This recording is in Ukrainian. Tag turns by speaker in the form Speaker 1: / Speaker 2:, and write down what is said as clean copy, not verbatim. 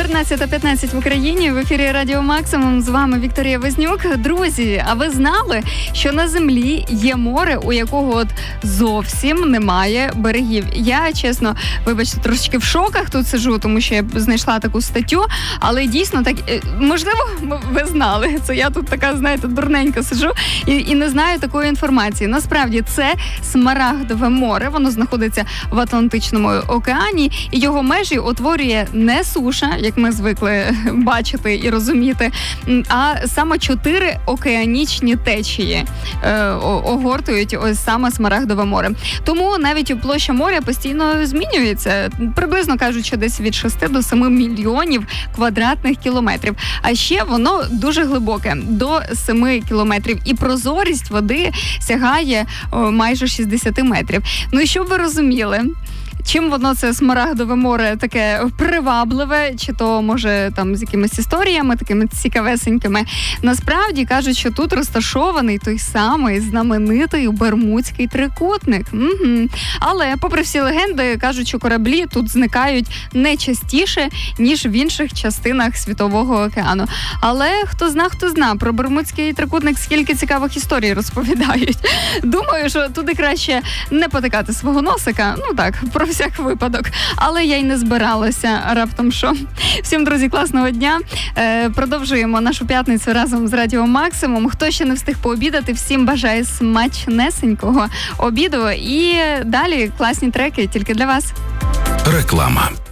Speaker 1: 14:15 в Україні, в ефірі Радіо Максимум, з вами Вікторія Вознюк. Друзі, а ви знали, що на землі є море, у якого от зовсім немає берегів? Я, чесно, вибачте, трошечки в шоках тут сиджу, тому що я знайшла таку статтю, але дійсно так, можливо, ви знали, це я тут така, знаєте, дурненька сиджу і не знаю такої інформації. Насправді, це Смарагдове море, воно знаходиться в Атлантичному океані, і його межі утворює не суша, як ми звикли бачити і розуміти, а саме 4 океанічні течії огортують ось саме Смарагдове море. Тому навіть площа моря постійно змінюється, приблизно кажучи, десь від 6 до 7 мільйонів квадратних кілометрів. А ще воно дуже глибоке, до 7 кілометрів, і прозорість води сягає майже 60 метрів. Ну і щоб ви розуміли, чим воно, це Смарагдове море, таке привабливе, чи то, може, там з якимись історіями такими цікавесенькими. Насправді, кажуть, що тут розташований той самий знаменитий Бермудський трикутник. Але, попри всі легенди, кажуть, що кораблі тут зникають не частіше, ніж в інших частинах Світового океану. Але хто зна, про Бермудський трикутник скільки цікавих історій розповідають. Думаю, що туди краще не потикати свого носика. Ну так, про всяк випадок. Але я й не збиралася раптом що. Всім, друзі, класного дня. Продовжуємо нашу п'ятницю разом з Радіо Максимум. Хто ще не встиг пообідати, всім бажаю смачнесенького обіду. І далі класні треки тільки для вас.
Speaker 2: Реклама.